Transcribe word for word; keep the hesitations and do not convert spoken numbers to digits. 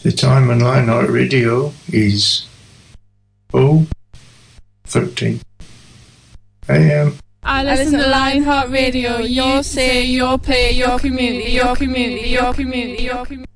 The time on Lionheart Radio is oh thirteen a m. I listen to Lionheart Radio. Your say, your play, your community, your community, your community, your community.